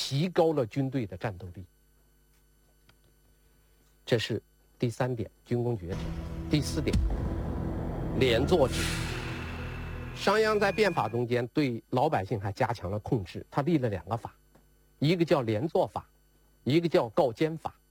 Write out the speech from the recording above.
提高了军队的战斗力。这是第3点，军功爵制。第4点，连坐制。商鞅在变法中间对老百姓还加强了控制，他立了2个法，一个叫连坐法，一个叫告监法。